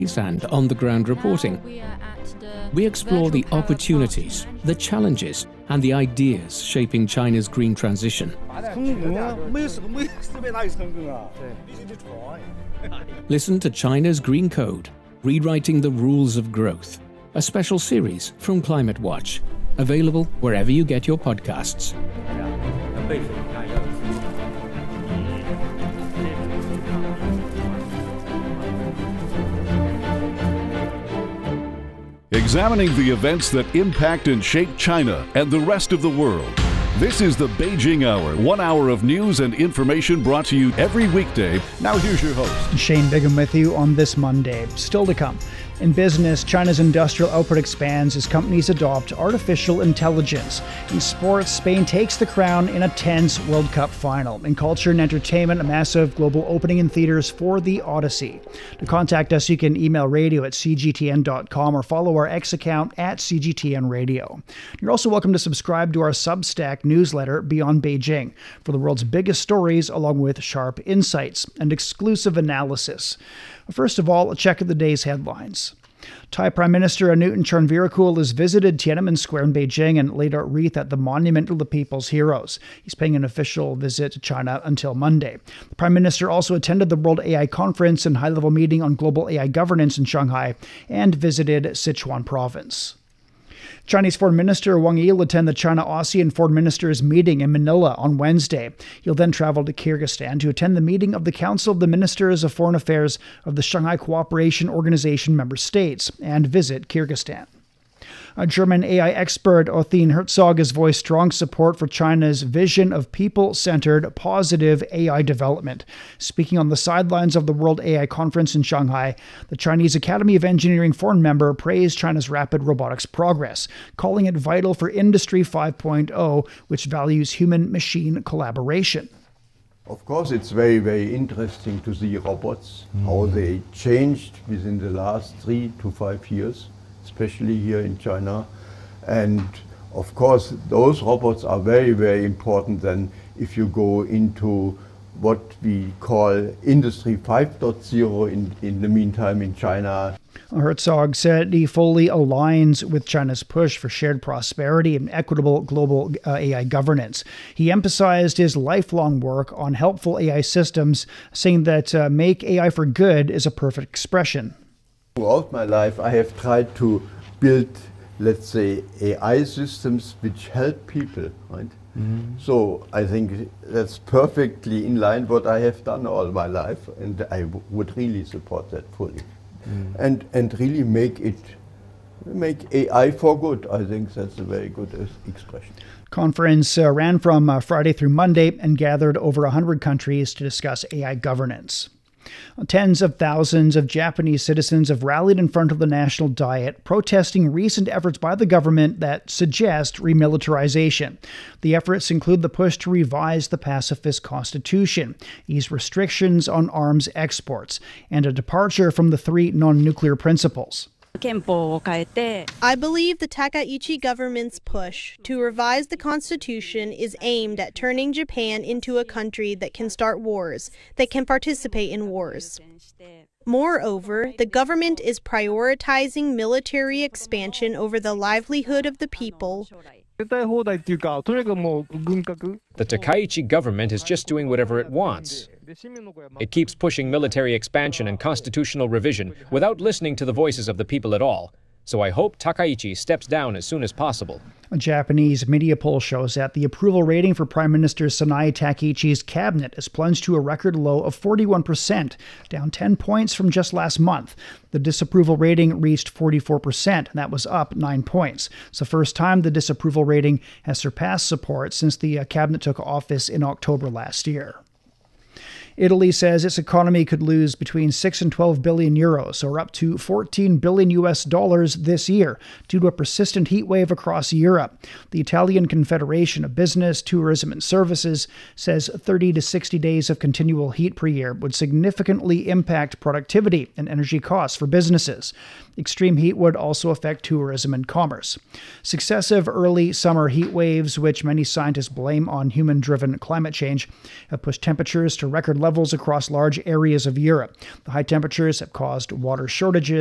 and on-the-ground reporting. We explore the opportunities, the challenges, and the ideas shaping China's green transition. Listen to China's Green Code, Rewriting the Rules of Growth, a special series from Climate Watch, available wherever you get your podcasts. Examining the events that impact and shape China and the rest of the world. This is the Beijing Hour, 1 hour of news and information brought to you every weekday. Now here's your host. Shane Bigham with you on this Monday. Still to come. In business, China's industrial output expands as companies adopt artificial intelligence. In sports, Spain takes the crown in a tense World Cup final. In culture and entertainment, a massive global opening in theaters for The Odyssey. To contact us, you can email radio@cgtn.com or follow our X account @CGTNradio. You're also welcome to subscribe to our Substack newsletter, Beyond Beijing, for the world's biggest stories, along with sharp insights and exclusive analysis. First of all, a check of the day's headlines. Thai Prime Minister Anutin Charnvirakul has visited Tiananmen Square in Beijing and laid a wreath at the Monument to the People's Heroes. He's paying an official visit to China until Monday. The Prime Minister also attended the World AI Conference and high-level meeting on global AI governance in Shanghai and visited Sichuan Province. Chinese Foreign Minister Wang Yi will attend the China-ASEAN Foreign Ministers meeting in Manila on Wednesday. He'll then travel to Kyrgyzstan to attend the meeting of the Council of the Ministers of Foreign Affairs of the Shanghai Cooperation Organization member states and visit Kyrgyzstan. A German AI expert, Othine Herzog, has voiced strong support for China's vision of people-centered, positive AI development. Speaking on the sidelines of the World AI Conference in Shanghai, the Chinese Academy of Engineering foreign member praised China's rapid robotics progress, calling it vital for Industry 5.0, which values human-machine collaboration. Of course, it's very, very interesting to see robots, how they changed within the last 3 to 5 years. Especially here in China. And of course, those robots are very, very important then if you go into what we call Industry 5.0 in the meantime in China. Herzog said he fully aligns with China's push for shared prosperity and equitable global AI governance. He emphasized his lifelong work on helpful AI systems, saying that make AI for good is a perfect expression. Throughout my life, I have tried to build, let's say, AI systems which help people, right? Mm-hmm. So I think that's perfectly in line what I have done all my life, and I would really support that fully. Mm. And really make AI for good. I think that's a very good expression. Conference ran from Friday through Monday and gathered over 100 countries to discuss AI governance. Tens of thousands of Japanese citizens have rallied in front of the National Diet, protesting recent efforts by the government that suggest remilitarization. The efforts include the push to revise the pacifist constitution, ease restrictions on arms exports, and a departure from the 3 non-nuclear principles. I believe the Takaichi government's push to revise the constitution is aimed at turning Japan into a country that can start wars, that can participate in wars. Moreover, the government is prioritizing military expansion over the livelihood of the people. The Takaichi government is just doing whatever it wants. It keeps pushing military expansion and constitutional revision without listening to the voices of the people at all. So I hope Takaichi steps down as soon as possible. A Japanese media poll shows that the approval rating for Prime Minister Sanae Takaichi's cabinet has plunged to a record low of 41%, down 10 points from just last month. The disapproval rating reached 44%, and that was up 9 points. It's the first time the disapproval rating has surpassed support since the cabinet took office in October last year. Italy says its economy could lose between 6 and 12 billion euros, or up to $14 billion this year, due to a persistent heat wave across Europe. The Italian Confederation of Business, Tourism and Services says 30 to 60 days of continual heat per year would significantly impact productivity and energy costs for businesses. Extreme heat would also affect tourism and commerce. Successive early summer heat waves, which many scientists blame on human-driven climate change, have pushed temperatures to record levels levels across large areas of Europe. The high temperatures have caused water shortages